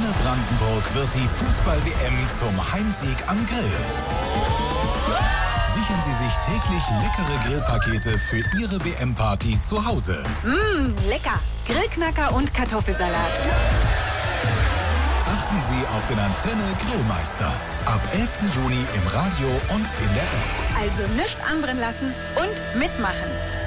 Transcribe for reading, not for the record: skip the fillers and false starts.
Antenne Brandenburg wird die Fußball-WM zum Heimsieg am Grill. Sichern Sie sich täglich leckere Grillpakete für Ihre WM-Party zu Hause. Lecker. Grillknacker und Kartoffelsalat. Achten Sie auf den Antenne Grillmeister. Ab 11. Juni im Radio und in der App. Also nichts anbrennen lassen und mitmachen.